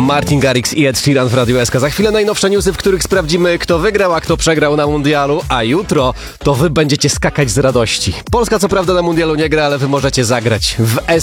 Martin Garrix i Ed Sheeran w Radiu SK. Za chwilę najnowsze newsy, w których sprawdzimy, kto wygrał, a kto przegrał na mundialu, a jutro to wy będziecie skakać z radości. Polska co prawda na mundialu nie gra, ale wy możecie zagrać w